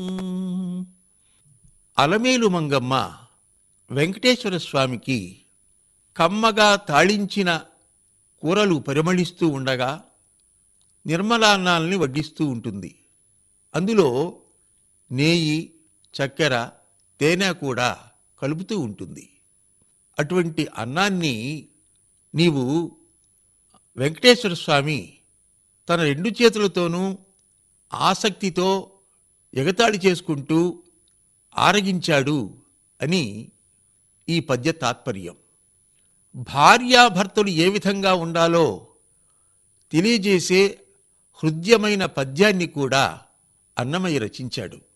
అలమేలు మంగమ్మ వెంకటేశ్వర స్వామికి కమ్మగా తాళించిన కూరలు పరిమళిస్తూ ఉండగా నిర్మలాన్నాల్ని వడ్డిస్తూ ఉంటుంది. అందులో నేయి, చక్కెర, తేనె కూడా కలుపుతూ ఉంటుంది. అటువంటి అన్నాన్ని నీవు వెంకటేశ్వర స్వామి తన రెండు చేతులతోనూ ఆసక్తితో ఎగతాళి చేసుకుంటూ ఆరగించాడు అని ఈ పద్య తాత్పర్యం. భార్యాభర్తలు ఏ విధంగా ఉండాలో తెలియజేసే హృద్యమైన పద్యాన్ని కూడా అన్నమయ్య రచించాడు.